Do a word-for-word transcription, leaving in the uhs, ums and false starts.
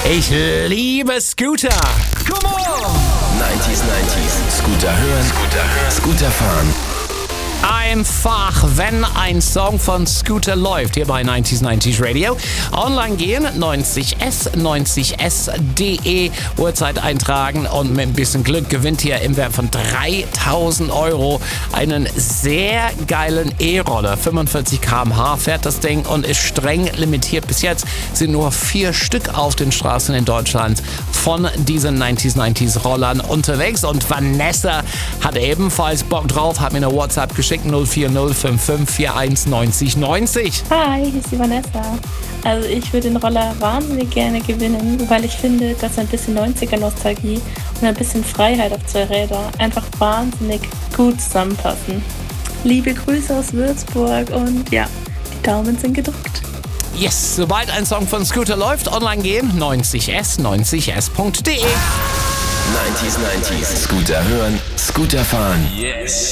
Ich liebe Scooter. Come on! neunziger neunzig. Scooter hören, Scooter hören, Scooter fahren. Einfach, wenn ein Song von Scooter läuft, hier bei neunzig neunzig Radio. Online gehen, neunzig S, neunzig S Punkt de, Uhrzeit eintragen und mit ein bisschen Glück gewinnt ihr im Wert von dreitausend Euro einen sehr geilen E-Roller. fünfundvierzig Kilometer pro Stunde fährt das Ding und ist streng limitiert. Bis jetzt sind nur vier Stück auf den Straßen in Deutschland von diesen neunzig neunzig Rollern unterwegs. Und Vanessa hat ebenfalls Bock drauf, hat mir eine WhatsApp geschickt. null vier null fünf fünf vier eins neunzig neunzig. Hi, hier ist die Vanessa. Also ich würde den Roller wahnsinnig gerne gewinnen, weil ich finde, dass ein bisschen neunziger-Nostalgie und ein bisschen Freiheit auf zwei Räder einfach wahnsinnig gut zusammenpassen. Liebe Grüße aus Würzburg und ja, die Daumen sind gedrückt. Yes, sobald ein Song von Scooter läuft, online gehen, neunzig S, neunzig S Punkt de. neunzig neunzig. Scooter hören, Scooter fahren. Yes.